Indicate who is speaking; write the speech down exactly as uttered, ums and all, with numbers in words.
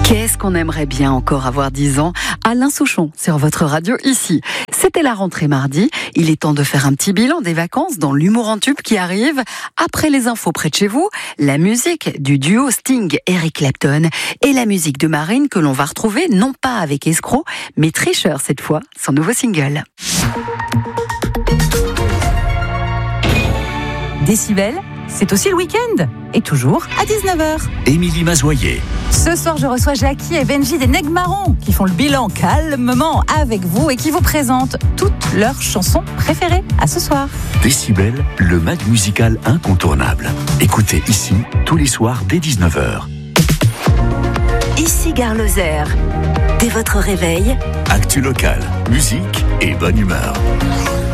Speaker 1: Qu'est-ce qu'on aimerait bien encore avoir dix ans? Alain Souchon sur votre radio ici. C'était la rentrée mardi. Il est temps de faire un petit bilan des vacances dans l'humour en tube qui arrive. Après les infos près de chez vous, la musique du duo Sting-Eric Clapton et la musique de Marine que l'on va retrouver non pas avec Escroc, mais Tricheur cette fois, son nouveau single. Décibel, c'est aussi le week-end. Et toujours à dix-neuf heures.
Speaker 2: Émilie Mazoyer.
Speaker 3: Ce soir, je reçois Jackie et Benji des Nègres Marrons qui font le bilan calmement avec vous et qui vous présentent toutes leurs chansons préférées. À ce soir.
Speaker 2: Décibel, le mag musical incontournable. Écoutez ici tous les soirs dès dix-neuf heures.
Speaker 4: Ici Gare Lozère. Dès votre réveil,
Speaker 2: Actu local, musique et bonne humeur.